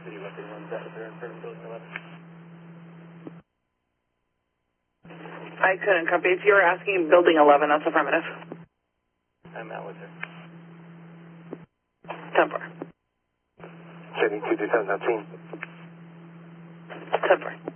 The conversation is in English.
City of Upper One's out there in front of building 11. I couldn't copy. If you were asking building 11, that's affirmative. I'm out with her. 10-4. City 227, 19. 10-4.